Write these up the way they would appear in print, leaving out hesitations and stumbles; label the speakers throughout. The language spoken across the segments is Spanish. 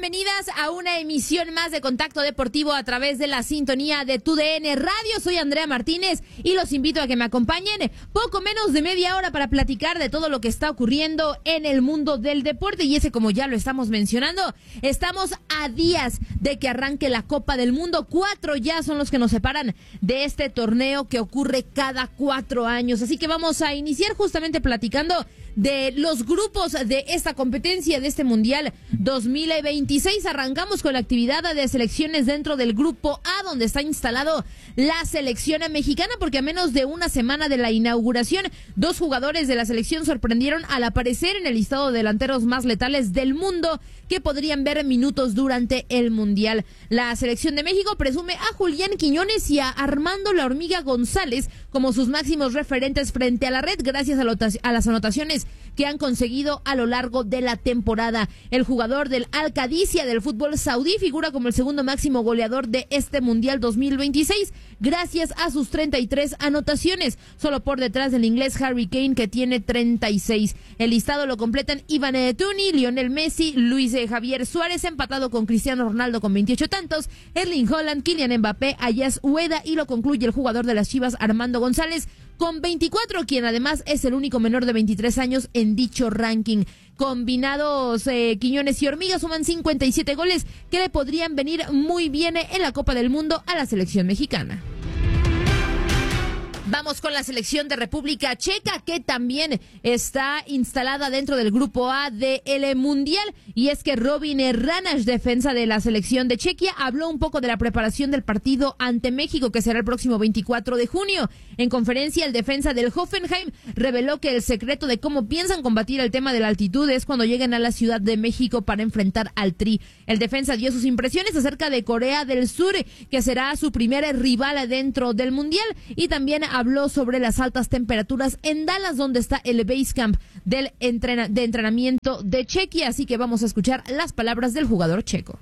Speaker 1: bienvenidas a una emisión más de Contacto Deportivo a través de la sintonía de TUDN Radio. Soy Andrea Martínez y los invito a que me acompañen poco menos de media hora para platicar de todo lo que está ocurriendo en el mundo del deporte. Y ese, como ya lo estamos mencionando, estamos a días de que arranque la Copa del Mundo. 4 ya son los que nos separan de este torneo que ocurre cada 4 años. Así que vamos a iniciar justamente platicando de los grupos de esta competencia, de este Mundial 2026. Arrancamos con la actividad de selecciones dentro del Grupo A, donde está instalado la selección mexicana, porque a menos de una semana de la inauguración, 2 jugadores de la selección sorprendieron al aparecer en el listado de delanteros más letales del mundo que podrían ver minutos durante el Mundial. La selección de México presume a Julián Quiñones y a Armando La Hormiga González como sus máximos referentes frente a la red, gracias a las anotaciones que han conseguido a lo largo de la temporada. El jugador del Al-Qadisiyah del fútbol saudí figura como el segundo máximo goleador de este Mundial 2026, gracias a sus 33 anotaciones, solo por detrás del inglés Harry Kane, que tiene 36. El listado lo completan Ivan Toney, Lionel Messi, Luis Javier Suárez, empatado con Cristiano Ronaldo con 28 tantos, Erling Haaland, Kylian Mbappé, Ayaz Ueda, y lo concluye el jugador de las Chivas Armando González con 24, quien además es el único menor de 23 años en dicho ranking. Combinados, Quiñones y Hormiga suman 57 goles que le podrían venir muy bien en la Copa del Mundo a la selección mexicana. Vamos con la selección de República Checa, que también está instalada dentro del Grupo A del Mundial, y es que Robin Hranac, defensa de la selección de Chequia, habló un poco de la preparación del partido ante México, que será el próximo 24 de junio. En conferencia, el defensa del Hoffenheim reveló que el secreto de cómo piensan combatir el tema de la altitud es cuando lleguen a la Ciudad de México para enfrentar al Tri. El defensa dio sus impresiones acerca de Corea del Sur, que será su primer rival dentro del Mundial, y también habló sobre las altas temperaturas en Dallas, donde está el base camp de entrenamiento de Chequia. Así que vamos a escuchar las palabras del jugador checo.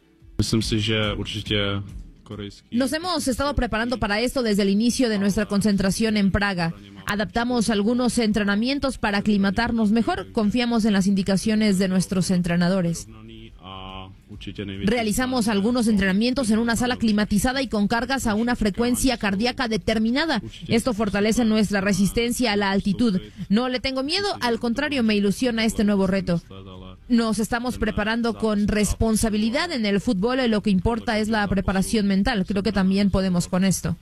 Speaker 1: Nos hemos estado preparando para esto desde el inicio de nuestra concentración en Praga. Adaptamos algunos entrenamientos para aclimatarnos mejor. Confiamos en las indicaciones de nuestros entrenadores. Realizamos algunos entrenamientos en una sala climatizada y con cargas a una frecuencia cardíaca determinada. Esto fortalece nuestra resistencia a la altitud. No le tengo miedo, al contrario, me ilusiona este nuevo reto. Nos estamos preparando con responsabilidad en el fútbol, lo que importa es la preparación mental. Creo que también podemos con esto.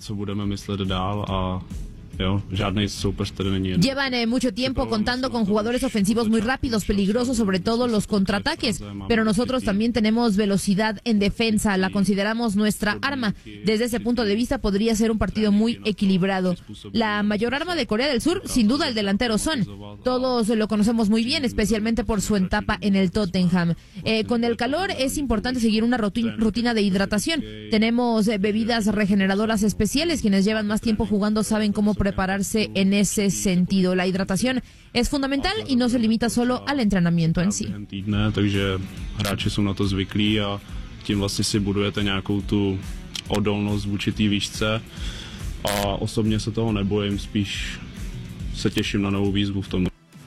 Speaker 1: Llevan mucho tiempo contando con jugadores ofensivos muy rápidos, peligrosos, sobre todo los contraataques, pero nosotros también tenemos velocidad en defensa, la consideramos nuestra arma. Desde ese punto de vista podría ser un partido muy equilibrado. La mayor arma de Corea del Sur, sin duda, el delantero Son. Todos lo conocemos muy bien, especialmente por su etapa en el Tottenham. Con el calor es importante seguir una rutina de hidratación. Tenemos bebidas regeneradoras especiales. Quienes llevan más tiempo jugando saben cómo prepararse en ese sentido. La hidratación es fundamental y no se limita solo al entrenamiento en sí.
Speaker 2: Takže hráči jsou na to zvyklí a tím vlastně si budujete nějakou tu odolnost vůči té výšce. A osobně se toho nebojím, spíš se těším na novou výzvu v tom.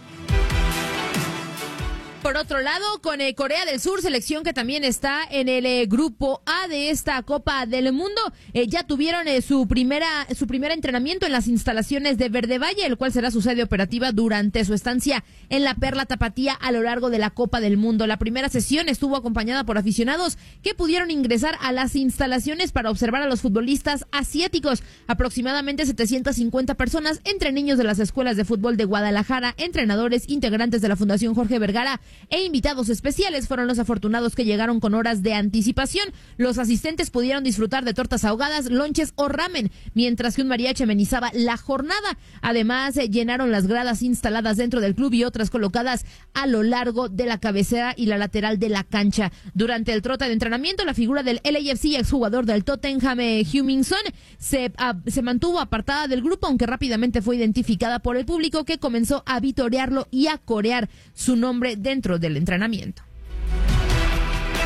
Speaker 1: Por otro lado, con Corea del Sur, selección que también está en el Grupo A de esta Copa del Mundo, ya tuvieron su primer entrenamiento en las instalaciones de Verde Valle, el cual será su sede operativa durante su estancia en la Perla Tapatía a lo largo de la Copa del Mundo. La primera sesión estuvo acompañada por aficionados que pudieron ingresar a las instalaciones para observar a los futbolistas asiáticos. Aproximadamente 750 personas, entre niños de las escuelas de fútbol de Guadalajara, entrenadores, integrantes de la Fundación Jorge Vergara e invitados especiales, fueron los afortunados que llegaron con horas de anticipación. Los asistentes pudieron disfrutar de tortas ahogadas, lonches o ramen, mientras que un mariachi amenizaba la jornada. Además, llenaron las gradas instaladas dentro del club y otras colocadas a lo largo de la cabecera y la lateral de la cancha. Durante el trote de entrenamiento, la figura del LAFC y exjugador del Tottenham, Heung-min Son, se mantuvo apartada del grupo, aunque rápidamente fue identificada por el público, que comenzó a vitorearlo y a corear su nombre dentro del entrenamiento.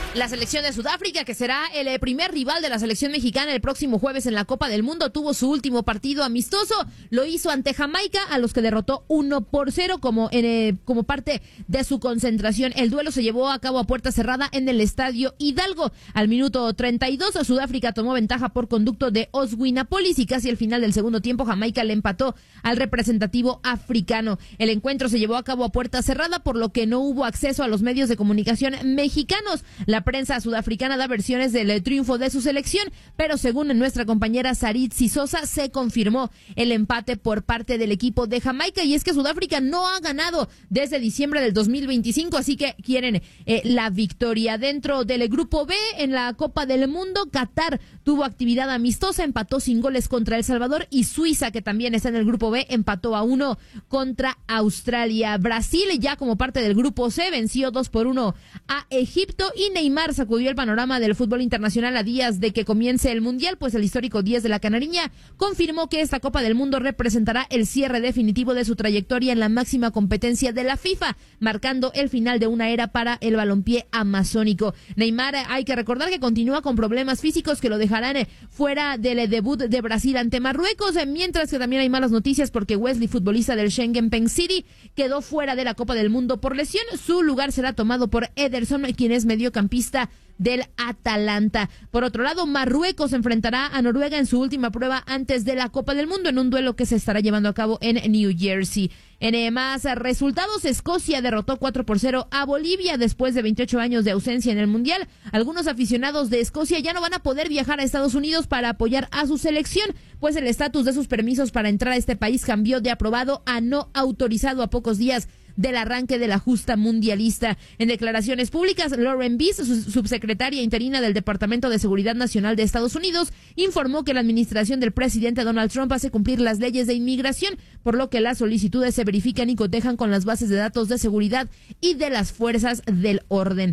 Speaker 1: La selección de Sudáfrica, que será el primer rival de la selección mexicana el próximo jueves en la Copa del Mundo, tuvo su último partido amistoso. Lo hizo ante Jamaica, a los que derrotó 1-0 como parte de su concentración. El duelo se llevó a cabo a puerta cerrada en el Estadio Hidalgo. Al minuto 32, Sudáfrica tomó ventaja por conducto de Oswinapolis y casi al final del segundo tiempo Jamaica le empató al representativo africano. El encuentro se llevó a cabo a puerta cerrada, por lo que no hubo acceso a los medios de comunicación mexicanos. La prensa sudafricana da versiones del triunfo de su selección, pero según nuestra compañera Saritzi Sosa, se confirmó el empate por parte del equipo de Jamaica, y es que Sudáfrica no ha ganado desde diciembre del 2025, así que quieren la victoria. Dentro del grupo B, en la Copa del Mundo, Qatar tuvo actividad amistosa, empató sin goles contra El Salvador, y Suiza, que también está en el grupo B, empató a 1 contra Australia. Brasil, ya como parte del grupo C, venció 2-1 a Egipto, y Neymar sacudió el panorama del fútbol internacional a días de que comience el Mundial, pues el histórico 10 de la Canariña confirmó que esta Copa del Mundo representará el cierre definitivo de su trayectoria en la máxima competencia de la FIFA, marcando el final de una era para el balompié amazónico. Neymar, hay que recordar que continúa con problemas físicos que lo dejarán fuera del debut de Brasil ante Marruecos, mientras que también hay malas noticias porque Wesley, futbolista del Schengen City, quedó fuera de la Copa del Mundo por lesión. Su lugar será tomado por Ederson, quien es mediocampista del Atalanta. Por otro lado, Marruecos enfrentará a Noruega en su última prueba antes de la Copa del Mundo, en un duelo que se estará llevando a cabo en New Jersey. En más resultados, Escocia derrotó 4-0 a Bolivia después de 28 años de ausencia en el Mundial. Algunos aficionados de Escocia ya no van a poder viajar a Estados Unidos para apoyar a su selección, pues el estatus de sus permisos para entrar a este país cambió de aprobado a no autorizado a pocos días del arranque de la justa mundialista. En declaraciones públicas, Lauren Biss, subsecretaria interina del Departamento de Seguridad Nacional de Estados Unidos, informó que la administración del presidente Donald Trump hace cumplir las leyes de inmigración, por lo que las solicitudes se verifican y cotejan con las bases de datos de seguridad y de las fuerzas del orden.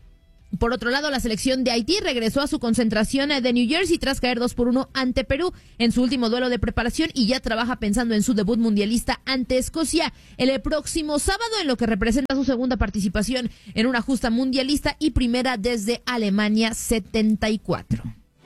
Speaker 1: Por otro lado, la selección de Haití regresó a su concentración de New Jersey tras caer 2-1 ante Perú en su último duelo de preparación, y ya trabaja pensando en su debut mundialista ante Escocia el próximo sábado, en lo que representa su segunda participación en una justa mundialista y primera desde Alemania 74.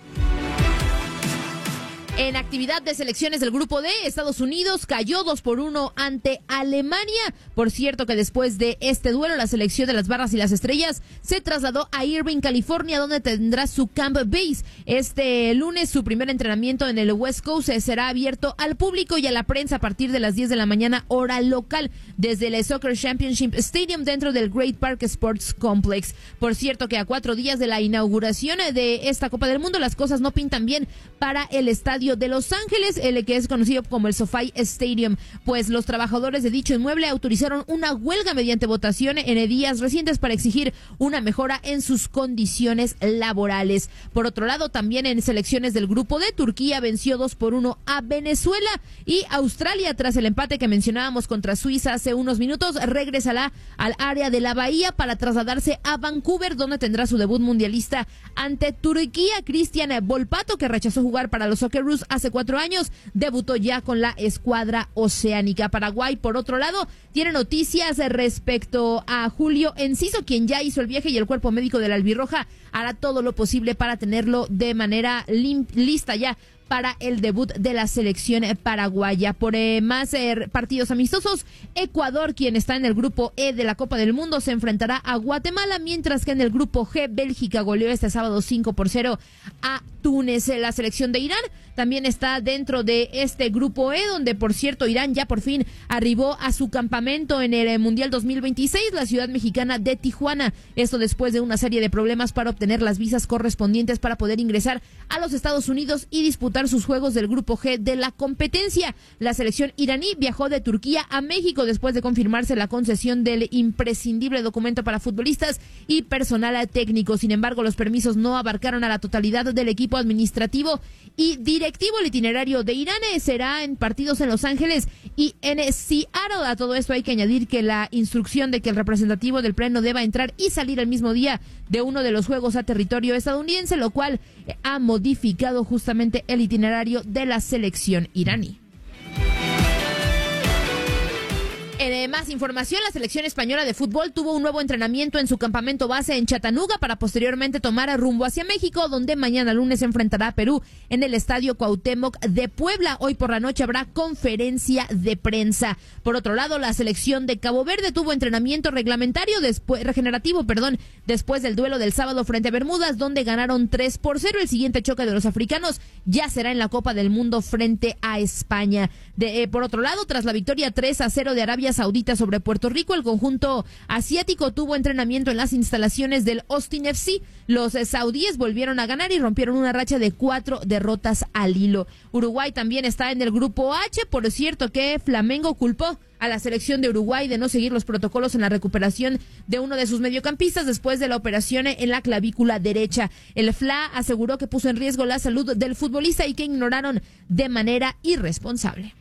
Speaker 1: En actividad de selecciones del grupo D, Estados Unidos cayó 2-1 ante Alemania. Por cierto que después de este duelo, la selección de las Barras y las Estrellas se trasladó a Irvine, California, donde tendrá su camp base. Este lunes, su primer entrenamiento en el West Coast será abierto al público y a la prensa a partir de las 10 de la mañana, hora local, desde el Soccer Championship Stadium dentro del Great Park Sports Complex. Por cierto que a 4 días de la inauguración de esta Copa del Mundo, las cosas no pintan bien para el estadio de Los Ángeles, el que es conocido como el SoFi Stadium, pues los trabajadores de dicho inmueble autorizaron una huelga mediante votación en días recientes para exigir una mejora en sus condiciones laborales. Por otro lado, también en selecciones del grupo D, Turquía venció 2-1 a Venezuela, y Australia, tras el empate que mencionábamos contra Suiza hace unos minutos, regresará al área de la Bahía para trasladarse a Vancouver, donde tendrá su debut mundialista ante Turquía. Cristian Volpato, que rechazó jugar para los Socceroos hace 4 años, debutó ya con la escuadra oceánica. Paraguay, por otro lado, tiene noticias respecto a Julio Enciso, quien ya hizo el viaje, y el cuerpo médico de la albirroja hará todo lo posible para tenerlo de manera lista ya para el debut de la selección paraguaya. Por más partidos amistosos, Ecuador, quien está en el grupo E de la Copa del Mundo, se enfrentará a Guatemala, mientras que en el grupo G, Bélgica goleó este sábado 5-0 a Túnez. La selección de Irán también está dentro de este grupo E, donde, por cierto, Irán ya por fin arribó a su campamento en el Mundial 2026, la ciudad mexicana de Tijuana. Esto después de una serie de problemas para obtener las visas correspondientes para poder ingresar a los Estados Unidos y disputar sus juegos del grupo G de la competencia. La selección iraní viajó de Turquía a México después de confirmarse la concesión del imprescindible documento para futbolistas y personal técnico. Sin embargo, los permisos no abarcaron a la totalidad del equipo administrativo y directivo. El itinerario de Irán será en partidos en Los Ángeles y en Seattle. A todo esto hay que añadir que la instrucción de que el representativo del pleno deba entrar y salir el mismo día de uno de los juegos a territorio estadounidense, lo cual ha modificado justamente el itinerario de la selección iraní. En más información, la selección española de fútbol tuvo un nuevo entrenamiento en su campamento base en Chattanooga para posteriormente tomar rumbo hacia México, donde mañana lunes se enfrentará a Perú en el Estadio Cuauhtémoc de Puebla. Hoy por la noche habrá conferencia de prensa. Por otro lado, la selección de Cabo Verde tuvo entrenamiento regenerativo, después del duelo del sábado frente a Bermudas, donde ganaron 3-0. El siguiente choque de los africanos ya será en la Copa del Mundo frente a España. Por otro lado, tras la victoria 3-0 de Arabia Saudita sobre Puerto Rico, el conjunto asiático tuvo entrenamiento en las instalaciones del Austin FC. Los saudíes volvieron a ganar y rompieron una racha de 4 derrotas al hilo. Uruguay también está en el grupo H. Por cierto que Flamengo culpó a la selección de Uruguay de no seguir los protocolos en la recuperación de uno de sus mediocampistas después de la operación en la clavícula derecha. El FLA aseguró que puso en riesgo la salud del futbolista y que ignoraron de manera irresponsable.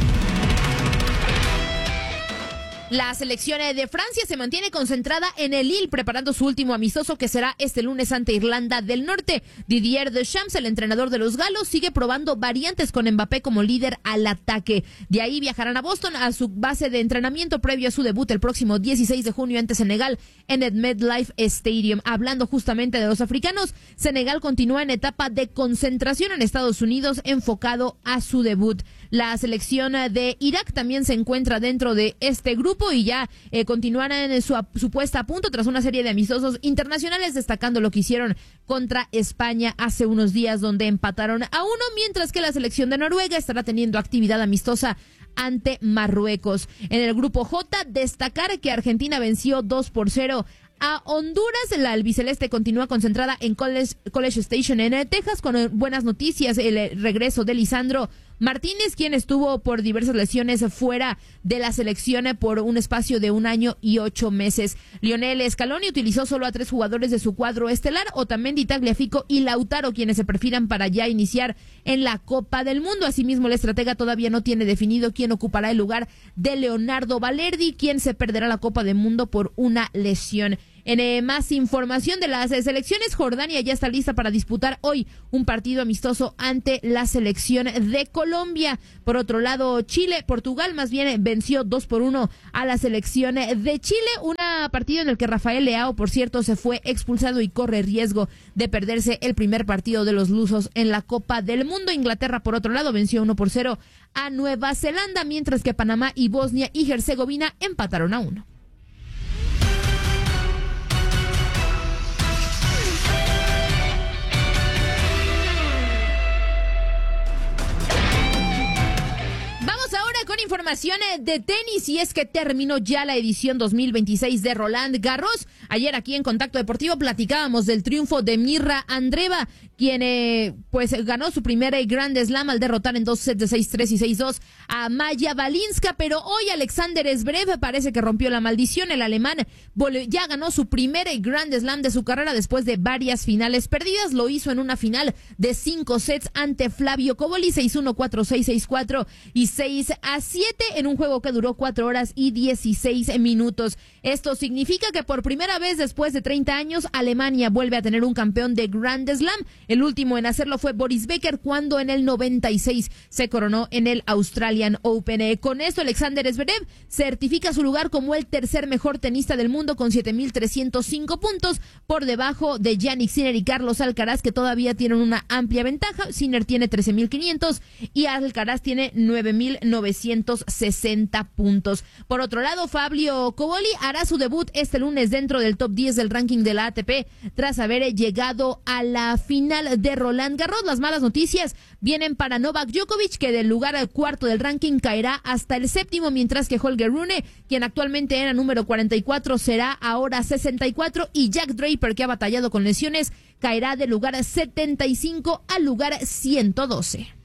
Speaker 1: La selección de Francia se mantiene concentrada en el Lille, preparando su último amistoso que será este lunes ante Irlanda del Norte. Didier Deschamps, el entrenador de los galos, sigue probando variantes con Mbappé como líder al ataque. De ahí viajarán a Boston a su base de entrenamiento previo a su debut el próximo 16 de junio ante Senegal en el MetLife Stadium. Hablando justamente de los africanos, Senegal continúa en etapa de concentración en Estados Unidos enfocado a su debut. La selección de Irak también se encuentra dentro de este grupo y ya continuarán en su puesta a punto tras una serie de amistosos internacionales, destacando lo que hicieron contra España hace unos días, donde empataron a 1, mientras que la selección de Noruega estará teniendo actividad amistosa ante Marruecos. En el grupo J, destacar que Argentina venció 2-0 a Honduras. La albiceleste continúa concentrada en College Station en Texas, con buenas noticias el regreso de Lisandro Martínez, quien estuvo por diversas lesiones fuera de la selección por un espacio de 1 año y 8 meses. Lionel Scaloni utilizó solo a 3 jugadores de su cuadro estelar, Otamendi, Tagliafico y Lautaro, quienes se perfilan para ya iniciar en la Copa del Mundo. Asimismo, el estratega todavía no tiene definido quién ocupará el lugar de Leonardo Balerdi, quien se perderá la Copa del Mundo por una lesión. En más información de las selecciones, Jordania ya está lista para disputar hoy un partido amistoso ante la selección de Colombia. Por otro lado, Portugal venció 2-1 a la selección de Chile, un partido en el que Rafael Leao, por cierto, se fue expulsado y corre riesgo de perderse el primer partido de los lusos en la Copa del Mundo. Inglaterra, por otro lado, venció 1-0 a Nueva Zelanda, mientras que Panamá y Bosnia y Herzegovina empataron a 1. Con información de tenis, y es que terminó ya la edición 2026 de Roland Garros. Ayer aquí en Contacto Deportivo platicábamos del triunfo de Mirra Andreeva, quien ganó su primer Grand Slam al derrotar en 2 sets de 6-3 y 6-2 a Maya Balinska, pero hoy Alexander Zverev parece que rompió la maldición. El alemán ya ganó su primer Grand Slam de su carrera después de varias finales perdidas. Lo hizo en una final de 5 sets ante Flavio Cobolli, 6-1, 4-6, 6-4 y 6-7 en un juego que duró 4 horas y 16 minutos. Esto significa que por primera vez después de 30 años, Alemania vuelve a tener un campeón de Grand Slam. El último en hacerlo fue Boris Becker, cuando en el 96 se coronó en el Australian Open. Con esto, Alexander Zverev certifica su lugar como el tercer mejor tenista del mundo con 7,305 puntos, por debajo de Jannik Sinner y Carlos Alcaraz, que todavía tienen una amplia ventaja. Sinner tiene 13,500 y Alcaraz tiene 9,960 puntos. Por otro lado, Fabio Cobolli hará su debut este lunes dentro del top 10 del ranking de la ATP, tras haber llegado a la final de Roland Garros. Las malas noticias vienen para Novak Djokovic, que del lugar al cuarto del ranking caerá hasta el 7º, mientras que Holger Rune, quien actualmente era número 44, será ahora 64, y Jack Draper, que ha batallado con lesiones, caerá del lugar 75 al lugar 112.